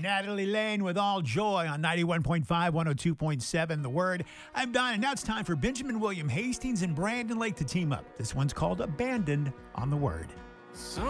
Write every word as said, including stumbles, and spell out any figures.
Natalie Lane with All Joy on ninety-one point five, one oh two point seven, The Word. I'm Don, and now it's time for Benjamin William Hastings and Brandon Lake to team up. This one's called Abandoned on The Word.